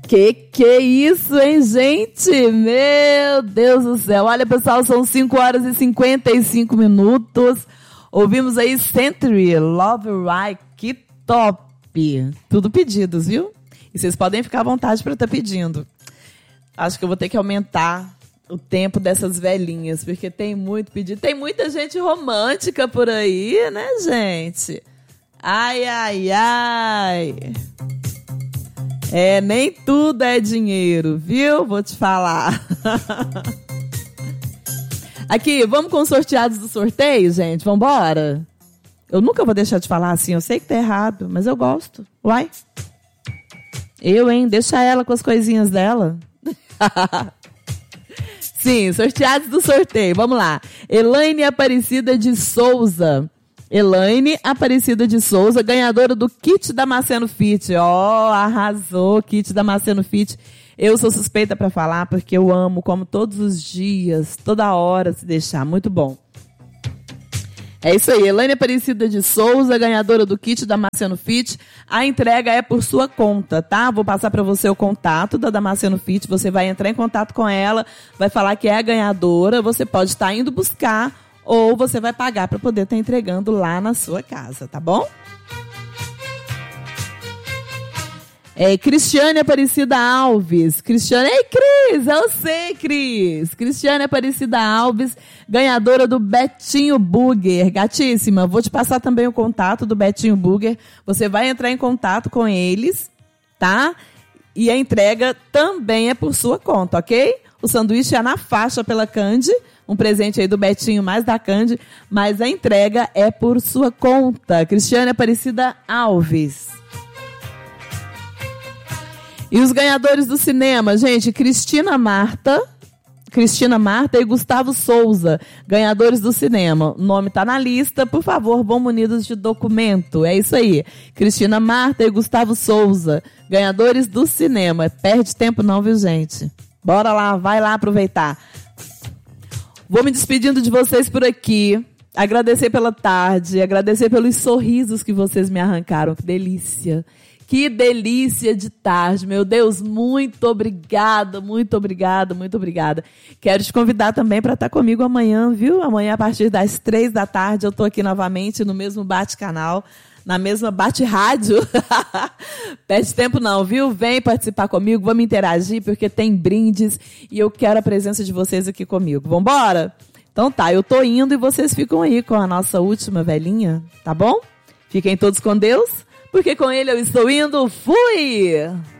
Que é isso, hein, gente? Meu Deus do céu. Olha, pessoal, são 5 horas e 55 minutos. Ouvimos aí Century, Love Right, que top. Tudo pedidos, viu? E vocês podem ficar à vontade para estar pedindo. Acho que eu vou ter que aumentar o tempo dessas velhinhas, porque tem muito pedido. Tem muita gente romântica por aí, né, gente? Ai, ai, ai. Nem tudo é dinheiro, viu? Vou te falar. Aqui, vamos com os sorteados do sorteio, gente? Vambora? Eu nunca vou deixar de falar assim. Eu sei que tá errado, mas eu gosto. Uai. Deixa ela com as coisinhas dela. Sim, sorteados do sorteio. Vamos lá. Elaine Aparecida de Souza. Elaine Aparecida de Souza, ganhadora do kit Damasceno Fit. Arrasou, kit Damasceno Fit. Eu sou suspeita para falar porque eu amo, como todos os dias, toda hora, se deixar. Muito bom. É isso aí, Elaine Aparecida de Souza, ganhadora do kit Damasceno Fit. A entrega é por sua conta, tá? Vou passar para você o contato da Damasceno Fit. Você vai entrar em contato com ela, vai falar que é a ganhadora. Você pode estar indo buscar ou você vai pagar para poder estar entregando lá na sua casa, tá bom? Cristiane Aparecida Alves. Cristiane, Cris, eu sei, Cris. Cristiane Aparecida Alves, ganhadora do Betinho Burger. Gatíssima, vou te passar também o contato do Betinho Burger. Você vai entrar em contato com eles, tá? E a entrega também é por sua conta, ok? O sanduíche é na faixa pela Candy. Um presente aí do Betinho mais da Candy, mas a entrega é por sua conta. Cristiane Aparecida Alves. E os ganhadores do cinema, gente, Cristina Marta e Gustavo Souza, ganhadores do cinema. O nome tá na lista, por favor, vão munidos de documento. É isso aí. Cristina Marta e Gustavo Souza, ganhadores do cinema. Perde tempo não, viu, gente? Bora lá, vai lá aproveitar. Vou me despedindo de vocês por aqui. Agradecer pela tarde, agradecer pelos sorrisos que vocês me arrancaram. Que delícia. Que delícia de tarde, meu Deus, muito obrigada, muito obrigada, muito obrigada. Quero te convidar também para estar comigo amanhã, viu? Amanhã, a partir das 3 da tarde, eu estou aqui novamente no mesmo Bate-Canal, na mesma Bate-Rádio. Perde tempo não, viu? Vem participar comigo, vamos interagir, porque tem brindes e eu quero a presença de vocês aqui comigo. Vambora? Então tá, eu tô indo e vocês ficam aí com a nossa última velhinha, tá bom? Fiquem todos com Deus. Porque com ele eu estou indo. Fui!